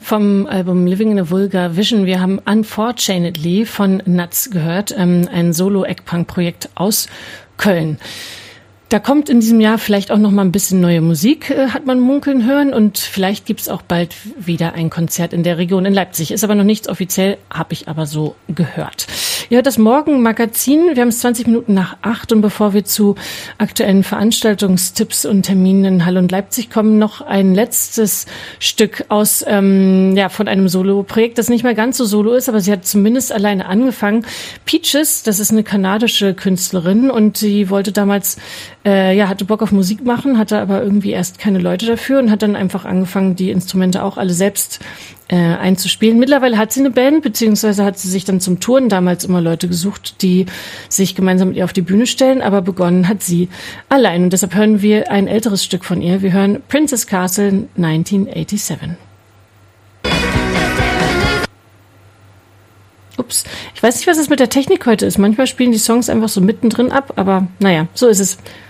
Vom Album Living in a Vulgar Vision. Wir haben Unfortunately von Nuts gehört, ein Solo-Eggpunk-Projekt aus Köln. Da kommt in diesem Jahr vielleicht auch noch mal ein bisschen neue Musik, hat man munkeln hören. Und vielleicht gibt's auch bald wieder ein Konzert in der Region in Leipzig. Ist aber noch nichts offiziell, habe ich aber so gehört. Ihr hört das Morgenmagazin. Wir haben es 20 Minuten nach 8. Und bevor wir zu aktuellen Veranstaltungstipps und Terminen in Halle und Leipzig kommen, noch ein letztes Stück aus von einem Solo-Projekt, das nicht mehr ganz so solo ist, aber sie hat zumindest alleine angefangen. Peaches, das ist eine kanadische Künstlerin und sie wollte damals hatte Bock auf Musik machen, hatte aber irgendwie erst keine Leute dafür und hat dann einfach angefangen, die Instrumente auch alle selbst einzuspielen. Mittlerweile hat sie eine Band, beziehungsweise hat sie sich dann zum Touren damals immer Leute gesucht, die sich gemeinsam mit ihr auf die Bühne stellen, aber begonnen hat sie allein. Und deshalb hören wir ein älteres Stück von ihr. Wir hören Princess Castle 1987. Ups, ich weiß nicht, was es mit der Technik heute ist. Manchmal spielen die Songs einfach so mittendrin ab, aber naja, so ist es.